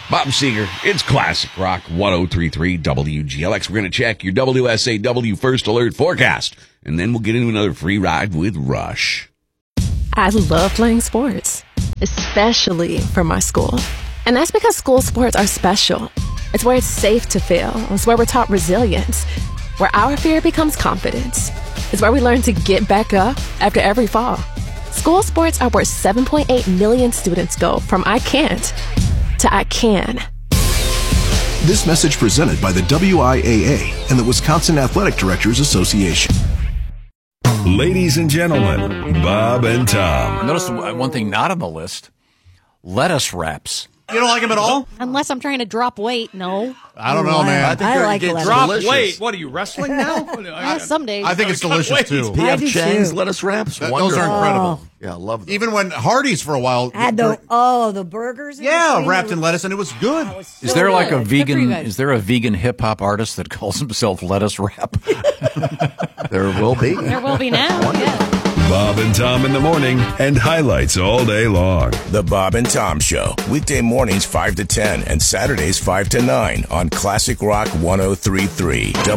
Bob Seeger, it's Classic Rock 103.3 WGLX. We're going to check your WSAW First Alert forecast, and then we'll get into another free ride with Rush. I love playing sports, especially for my school. And that's because school sports are special. It's where it's safe to fail. It's where we're taught resilience, where our fear becomes confidence. It's where we learn to get back up after every fall. School sports are where 7.8 million students go from I can't to I can. This message presented by the WIAA and the Wisconsin Athletic Directors Association. Ladies and gentlemen, Bob and Tom. Notice one thing not on the list, lettuce wraps. You don't like them at all? Unless I'm trying to drop weight, no. I don't know, man. I like lettuce. Drop weight. What are you, wrestling now? Some days. I think it's delicious, too. I do Chang's too. lettuce wraps? Those are incredible. Yeah, I love them. Even when Hardee's for a while. Had the burgers. Yeah, wrapped in lettuce, and it was good. Is there like a good. vegan? Good. Is there a vegan hip hop artist that calls himself Lettuce Wrap? There will be. There will be now. Yeah. Bob and Tom in the morning and highlights all day long. The Bob and Tom Show, weekday mornings 5 to 10 and Saturdays 5 to 9 on Classic Rock 103.3